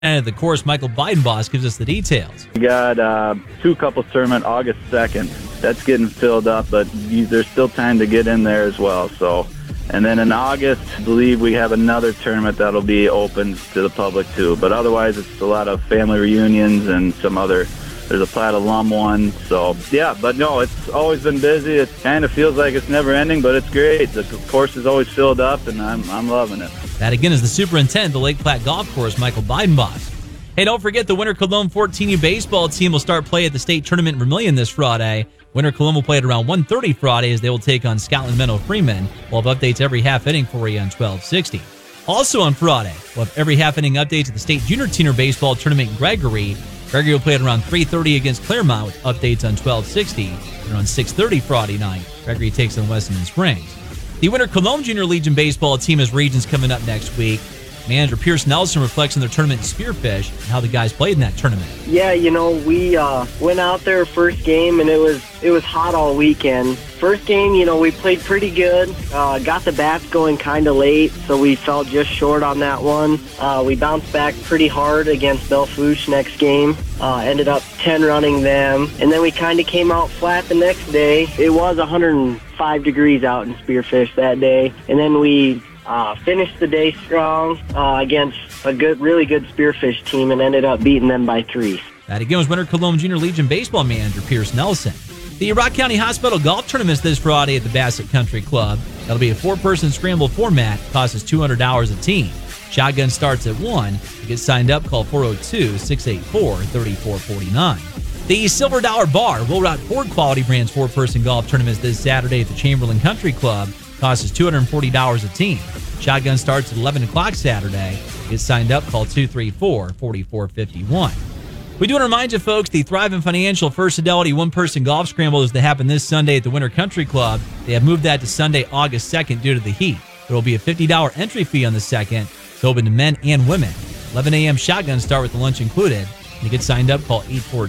And of course, Michael Bidenboss gives us the details. We got two couples tournament August 2nd. That's getting filled up, but there's still time to get in there as well. So, and then in August, I believe we have another tournament that'll be open to the public too. But otherwise, it's a lot of family reunions and some other. There's a Platt alum one. So, yeah, but no, it's always been busy. It kind of feels like it's never ending, but it's great. The course is always filled up, and I'm loving it. That, again, is the superintendent of the Lake Platte Golf Course, Michael Bidenboss. Hey, don't forget the Winter Cologne 14U baseball team will start play at the state tournament in Vermilion this Friday. Winter Cologne will play at around 1:30 Friday as they will take on Scotland Meadow Freeman. We'll have updates every half inning for you on 1260. Also on Friday, we'll have every half inning updates at the state junior teener baseball tournament in Gregory. Gregory will play at around 3:30 against Claremont with updates on 1260. And around 6:30 Friday night, Gregory takes on Wesleyan Springs. The Winter Cologne Junior Legion baseball team has regions coming up next week. Manager Pierce Nelson reflects on their tournament in Spearfish and how the guys played in that tournament. Yeah, we went out there first game, and it was hot all weekend. First game, we played pretty good. Got the bats going kind of late, so we fell just short on that one. We bounced back pretty hard against Bellefouche next game. Ended up 10 running them, and then we kind of came out flat the next day. It was 105 degrees out in Spearfish that day, and then we finished the day strong against a really good Spearfish team and ended up beating them by 3. That again was Winter Cologne Junior Legion baseball manager Pierce Nelson. The Rock County Hospital Golf Tournament's this Friday at the Bassett Country Club. That'll be a 4-person scramble format. Costs us $200 a team. Shotgun starts at 1. To get signed up, call 402-684-3449. The Silver Dollar Bar Will Rock Ford Quality Brands 4-person golf tournament is this Saturday at the Chamberlain Country Club. Costs us $240 a team. Shotgun starts at 11 o'clock Saturday. Get signed up, call 234-4451. We do want to remind you, folks, the Thriving Financial First Fidelity 1-person golf scramble is to happen this Sunday at the Winter Country Club. They have moved that to Sunday, August 2nd due to the heat. There will be a $50 entry fee on the 2nd. It's open to men and women. 11 a.m. shotgun start with the lunch included. To get signed up, call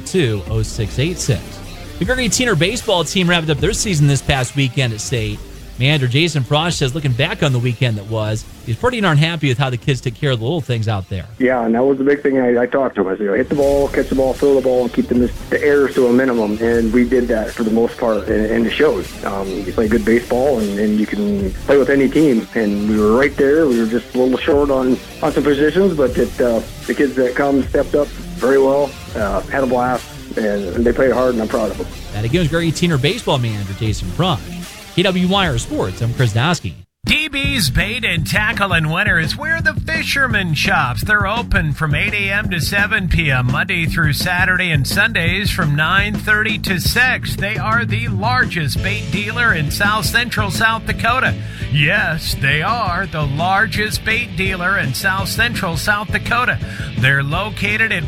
842-0686. The Gregory Teener baseball team wrapped up their season this past weekend at state. Manager Jason Frost says, looking back on the weekend that was, he's pretty darn happy with how the kids took care of the little things out there. Yeah, and that was the big thing I talked to him. I said, hit the ball, catch the ball, throw the ball, and keep the errors to a minimum. And we did that for the most part, and it shows. You play good baseball, and you can play with any team. And we were right there. We were just a little short on some positions, but the kids that come stepped up very well, had a blast, and they played hard, and I'm proud of them. That again was Gregory Teener baseball manager Jason Frost. KWYR Sports, I'm Chris Dosky. DB's Bait and Tackle in Winter is where the fisherman shops. They're open from 8 a.m. to 7 p.m. Monday through Saturday and Sundays from 9:30 to 6. They are the largest bait dealer in South Central South Dakota. Yes, they are the largest bait dealer in South Central South Dakota. They're located at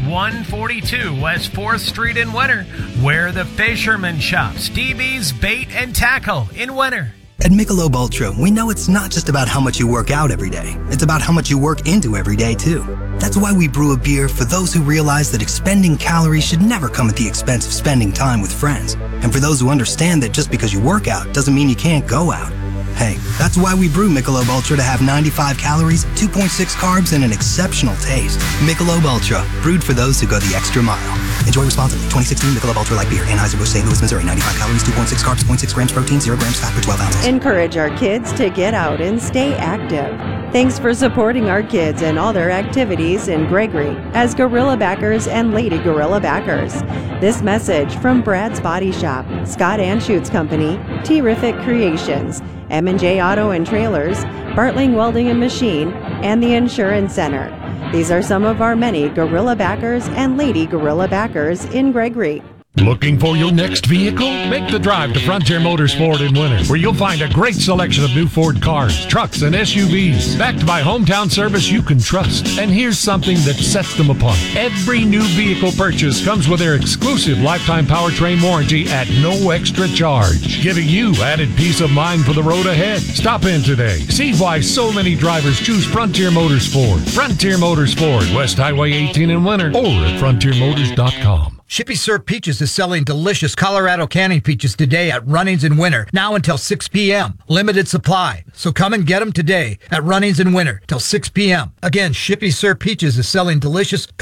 142 West 4th Street in Winter, where the fisherman shops. DB's Bait and Tackle in Winter. At Michelob Ultra, we know it's not just about how much you work out every day. It's about how much you work into every day, too. That's why we brew a beer for those who realize that expending calories should never come at the expense of spending time with friends. And for those who understand that just because you work out doesn't mean you can't go out. Hey, that's why we brew Michelob Ultra to have 95 calories, 2.6 carbs, and an exceptional taste. Michelob Ultra, brewed for those who go the extra mile. Enjoy responsibly. 2016 Michelob Ultra Light Beer, Anheuser-Busch, St. Louis, Missouri. 95 calories, 2.6 carbs, 0.6 grams protein, 0 grams fat per 12 ounces. Encourage our kids to get out and stay active. Thanks for supporting our kids and all their activities in Gregory as Gorilla Backers and Lady Gorilla Backers. This message from Brad's Body Shop, Scott Anschutz Company, Terrific Creations, M&J Auto and Trailers, Bartling Welding and Machine, and the Insurance Center. These are some of our many Gorilla Backers and Lady Gorilla Backers in Gregory. Looking for your next vehicle? Make the drive to Frontier Motorsport in Winter, where you'll find a great selection of new Ford cars, trucks, and SUVs, backed by hometown service you can trust. And here's something that sets them apart. Every new vehicle purchase comes with their exclusive lifetime powertrain warranty at no extra charge, giving you added peace of mind for the road ahead. Stop in today. See why so many drivers choose Frontier Motorsport. Frontier Motorsport, West Highway 18 in Winter, or at frontiermotors.com. Shippy Sir Peaches is selling delicious Colorado canning peaches today at Runnings in Winter, now until 6 p.m. Limited supply, so come and get them today at Runnings in Winter till 6 p.m. Again, Shippy Sir Peaches is selling delicious